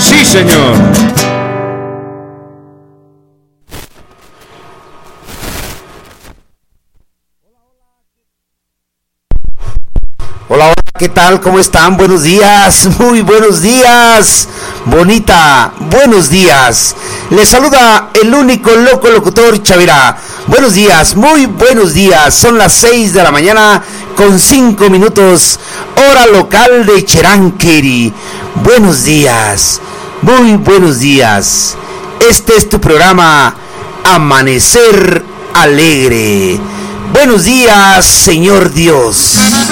Sí, señor. Hola, hola, ¿qué tal? ¿Cómo están? Buenos días, muy buenos días, bonita, buenos días. Les saluda el único loco locutor Chavira. Buenos días, muy buenos días. Son las 6 de la mañana con 5 minutos, hora local de Cheranqueri. Buenos días, muy buenos días. Este es tu programa Amanecer Alegre. Buenos días, Señor Dios.